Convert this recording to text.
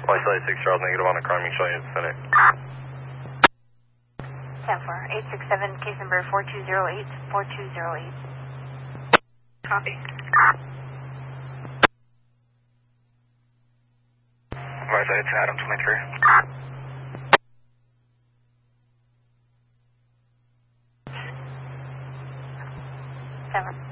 Flight 6 Charles negative on the crime, showing you the Senate. 10-4, 867, case number 4208, 4208. Copy. Flight it's Adam 23. 7.